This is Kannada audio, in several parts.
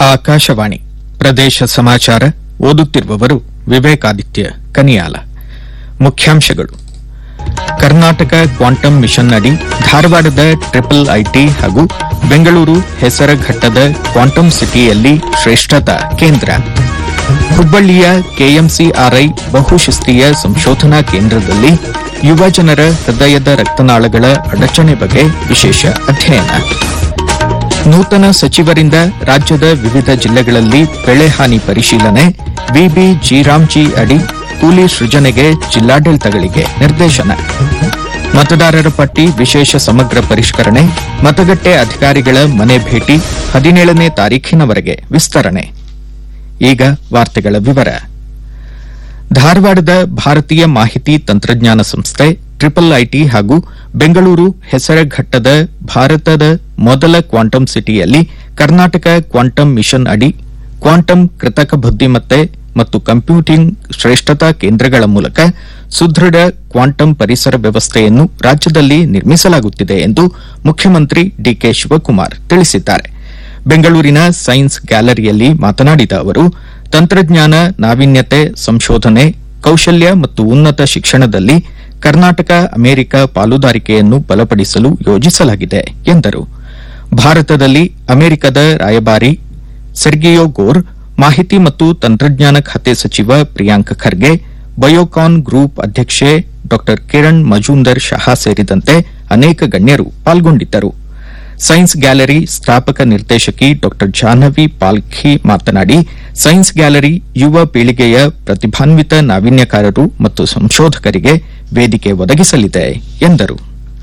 ಆಕಾಶವಾಣಿ ಪ್ರದೇಶ ಸಮಾಚಾರ ಓದುತ್ತಿರುವವರು ವಿವೇಕಾದಿತ್ಯ ಕನಿಯಾಲ. ಮುಖ್ಯಾಂಶಗಳು. ಕರ್ನಾಟಕ ಕ್ವಾಂಟಮ್ ಮಿಷನ್ ಅಡಿ ಧಾರವಾಡದ ಟ್ರಿಪಲ್ ಐಟಿ ಹಾಗೂ ಬೆಂಗಳೂರು ಹೆಸರಘಟ್ಟದ ಕ್ವಾಂಟಮ್ ಸಿಟಿಯಲ್ಲಿ ಶ್ರೇಷ್ಠತಾ ಕೇಂದ್ರ. ಹುಬ್ಬಳ್ಳಿಯ ಕೆಎಂಸಿಆರ್ಐ ಬಹುಶಿಸ್ತೀಯ ಸಂಶೋಧನಾ ಕೇಂದ್ರದಲ್ಲಿ ಯುವ ಜನರ ಹೃದಯದ ರಕ್ತನಾಳಗಳ ಅಡಚಣೆ ಬಗ್ಗೆ ವಿಶೇಷ ಅಧ್ಯಯನ. ನೂತನ ಸಚಿವರಿಂದ ರಾಜ್ಯದ ವಿವಿಧ ಜಿಲ್ಲೆಗಳಲ್ಲಿ ಬೆಳೆ ಹಾನಿ ಪರಿಶೀಲನೆ. ವಿಬಿ ಜೀರಾಮ್ಜಿ ಅಡಿ ಕೂಲಿ ಸೃಜನೆಗೆ ಜಿಲ್ಲಾಡಳಿತಗಳಿಗೆ ನಿರ್ದೇಶನ. ಮತದಾರರ ಪಟ್ಟಿ ವಿಶೇಷ ಸಮಗ್ರ ಪರಿಷ್ಕರಣೆ. ಮತಗಟ್ಟೆ ಅಧಿಕಾರಿಗಳ ಮನೆ ಭೇಟಿ 17ನೇ ತಾರೀಖಿನವರೆಗೆ ವಿಸ್ತರಣೆ. ಈಗ ವಾರ್ತೆಗಳ ವಿವರ. ಧಾರವಾಡದ ಭಾರತೀಯ ಮಾಹಿತಿ ತಂತ್ರಜ್ಞಾನ ಸಂಸ್ಥೆ ಟ್ರಿಪಲ್ ಐಟಿ ಹಾಗೂ ಬೆಂಗಳೂರು ಹೆಸರಘಟ್ಟದ ಭಾರತದ ಮೊದಲ ಕ್ವಾಂಟಮ್ ಸಿಟಿಯಲ್ಲಿ ಕರ್ನಾಟಕ ಕ್ವಾಂಟಮ್ ಮಿಷನ್ ಅಡಿ ಕ್ವಾಂಟಮ್ ಕೃತಕ ಬುದ್ದಿಮತ್ತೆ ಮತ್ತು ಕಂಪ್ಯೂಟಿಂಗ್ ಶ್ರೇಷ್ಠತಾ ಕೇಂದ್ರಗಳ ಮೂಲಕ ಸುದೃಢ ಕ್ವಾಂಟಮ್ ಪರಿಸರ ವ್ಯವಸ್ಥೆಯನ್ನು ರಾಜ್ಯದಲ್ಲಿ ನಿರ್ಮಿಸಲಾಗುತ್ತಿದೆ ಎಂದು ಮುಖ್ಯಮಂತ್ರಿ ಡಿಕೆ ಶಿವಕುಮಾರ್ ತಿಳಿಸಿದ್ದಾರೆ. ಬೆಂಗಳೂರಿನ ಸೈನ್ಸ್ ಗ್ಯಾಲರಿಯಲ್ಲಿ ಮಾತನಾಡಿದ ಅವರು, ತಂತ್ರಜ್ಞಾನ, ನಾವೀನ್ಯತೆ, ಸಂಶೋಧನೆ, ಕೌಶಲ್ಯ ಮತ್ತು ಉನ್ನತ ಶಿಕ್ಷಣದಲ್ಲಿ ಕರ್ನಾಟಕ ಅಮೆರಿಕ ಪಾಲುದಾರಿಕೆಯನ್ನು ಬಲಪಡಿಸಲು ಯೋಜಿಸಲಾಗಿದೆ ಎಂದರು. ಭಾರತದಲ್ಲಿ ಅಮೆರಿಕದ ರಾಯಭಾರಿ ಸೆರ್ಗಿಯೋ ಗೋರ್, ಮಾಹಿತಿ ಮತ್ತು ತಂತ್ರಜ್ಞಾನ ಖಾತೆ ಸಚಿವ ಪ್ರಿಯಾಂಕ್ ಖರ್ಗೆ, ಬಯೋಕಾನ್ ಗ್ರೂಪ್ ಅಧ್ಯಕ್ಷೆ ಡಾ ಕಿರಣ್ ಮಜುಂದರ್ ಶಹಾ ಸೇರಿದಂತೆ ಅನೇಕ ಗಣ್ಯರು ಪಾಲ್ಗೊಂಡಿದ್ದರು. ಸೈನ್ಸ್ ಗ್ಯಾಲರಿ ಸ್ಥಾಪಕ ನಿರ್ದೇಶಕಿ ಡಾ ಜಾಹ್ನವಿ ಪಾಲ್ಖಿ ಮಾತನಾಡಿ, ಸೈನ್ಸ್ ಗ್ಯಾಲರಿ ಯುವ ಪೀಳಿಗೆಯ ಪ್ರತಿಭಾನ್ವಿತ ನಾವೀನ್ಯಕಾರರು ಮತ್ತು ಸಂಶೋಧಕರಿಗೆ ವೇದಿಕೆ ಒದಗಿಸಲಿದೆ ಎಂದರು.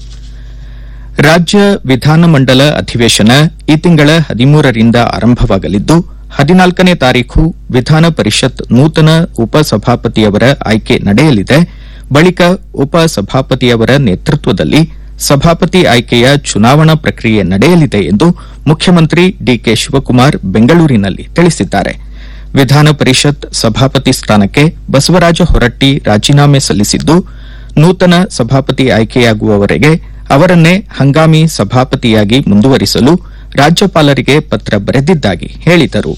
ರಾಜ್ಯ ವಿಧಾನಮಂಡಲ ಅಧಿವೇಶನ ಈ ತಿಂಗಳ 13ರಿಂದ ಆರಂಭವಾಗಲಿದ್ದು 14ನೇ ತಾರೀಖು ವಿಧಾನ ಪರಿಷತ್ ನೂತನ ಉಪಸಭಾಪತಿಯವರ ಆಯ್ಕೆ ನಡೆಯಲಿದೆ. ಬಳಿಕ ಉಪಸಭಾಪತಿಯವರ ನೇತೃತ್ವದಲ್ಲಿ ಸಭಾಪತಿ ಆಯ್ಕೆಯ ಚುನಾವಣಾ ಪ್ರಕ್ರಿಯೆ ನಡೆಯಲಿದೆ ಎಂದು ಮುಖ್ಯಮಂತ್ರಿ ಡಿಕೆ ಶಿವಕುಮಾರ್ ಬೆಂಗಳೂರಿನಲ್ಲಿ ತಿಳಿಸಿದ್ದಾರೆ. ವಿಧಾನ ಪರಿಷತ್ ಸಭಾಪತಿ ಸ್ಥಾನಕ್ಕೆ ಬಸವರಾಜ ಹೊರಟ್ಟಿ ರಾಜೀನಾಮೆ ಸಲ್ಲಿಸಿದ್ದು, ನೂತನ ಸಭಾಪತಿ ಆಯ್ಕೆಯಾಗುವವರೆಗೆ ಅವರನ್ನೇ ಹಂಗಾಮಿ ಸಭಾಪತಿಯಾಗಿ ಮುಂದುವರಿಸಲು ರಾಜ್ಯಪಾಲರಿಗೆ ಪತ್ರ ಬರೆದಿದ್ದಾಗಿ ಹೇಳಿದರು.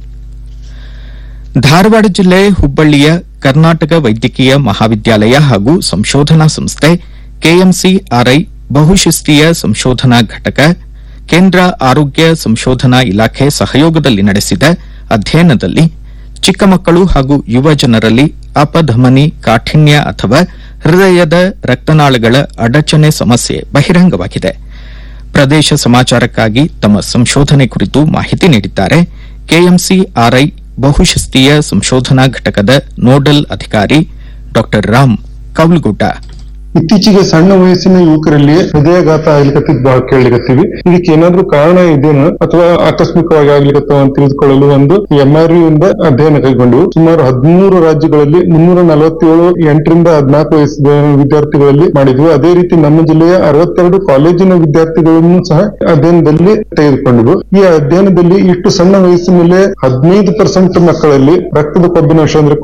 ಧಾರವಾಡ ಜಿಲ್ಲೆ ಹುಬ್ಬಳ್ಳಿಯ ಕರ್ನಾಟಕ ವೈದ್ಯಕೀಯ ಮಹಾವಿದ್ಯಾಲಯ ಹಾಗೂ ಸಂಶೋಧನಾ ಸಂಸ್ಥೆ ಕೆಎಂಸಿಆರ್ಐ ಬಹುಶಿಸ್ತೀಯ ಸಂಶೋಧನಾ ಘಟಕ, ಕೇಂದ್ರ ಆರೋಗ್ಯ ಸಂಶೋಧನಾ ಇಲಾಖೆ ಸಹಯೋಗದಲ್ಲಿ ನಡೆಸಿದ ಅಧ್ಯಯನದಲ್ಲಿ ಚಿಕ್ಕ ಮಕ್ಕಳು ಹಾಗೂ ಯುವ ಜನರಲ್ಲಿ ಅಪಧಮನಿ ಕಾಠಿಣ್ಯ ಅಥವಾ ಹೃದಯದ ರಕ್ತನಾಳಗಳ ಅಡಚಣೆ ಸಮಸ್ಯೆ ಬಹಿರಂಗವಾಗಿದೆ. ಪ್ರದೇಶ ಸಮಾಚಾರಕ್ಕಾಗಿ ತಮ್ಮ ಸಂಶೋಧನೆ ಕುರಿತು ಮಾಹಿತಿ ನೀಡಿದ್ದಾರೆ ಕೆಎಂಸಿಆರ್ಐ ಬಹುಶಿಸ್ತೀಯ ಸಂಶೋಧನಾ ಘಟಕದ ನೋಡಲ್ ಅಧಿಕಾರಿ ಡಾ ರಾಮ್ ಕೌಲ್ಗುಡ್ಡ. ಇತ್ತೀಚೆಗೆ ಸಣ್ಣ ವಯಸ್ಸಿನ ಯುವಕರಲ್ಲಿ ಹೃದಯಾಘಾತ ಆಗ್ಲಿಕತ್ತಿದ್ ಬಹಳ ಕೇಳಲಿಕತ್ತೀವಿ. ಇದಕ್ಕೆ ಏನಾದ್ರೂ ಕಾರಣ ಇದೆಯಾ ಅಥವಾ ಆಕಸ್ಮಿಕವಾಗಿ ಆಗ್ಲಿಕತ್ತಾವ ಅಂತ ತಿಳಿದುಕೊಳ್ಳಲು ಒಂದು ಎಂಆರ್ಯು ಇಂದ ಅಧ್ಯಯನ ಕೈಗೊಂಡು ಸುಮಾರು 13 ರಾಜ್ಯಗಳಲ್ಲಿ 347 8ರಿಂದ 14 ವಯಸ್ಸಿನ ವಿದ್ಯಾರ್ಥಿಗಳಲ್ಲಿ ಮಾಡಿದ್ವಿ. ಅದೇ ರೀತಿ ನಮ್ಮ ಜಿಲ್ಲೆಯ 62 ಕಾಲೇಜಿನ ವಿದ್ಯಾರ್ಥಿಗಳನ್ನು ಸಹ ಅಧ್ಯಯನದಲ್ಲಿ ತೆಗೆದುಕೊಂಡ್ವು. ಈ ಅಧ್ಯಯನದಲ್ಲಿ ಇಷ್ಟು ಸಣ್ಣ ವಯಸ್ಸಿನಲ್ಲೇ 15% ಮಕ್ಕಳಲ್ಲಿ ರಕ್ತದ ಕೊಬ್ಬಿನಾಂಶ ಅಂದ್ರೆ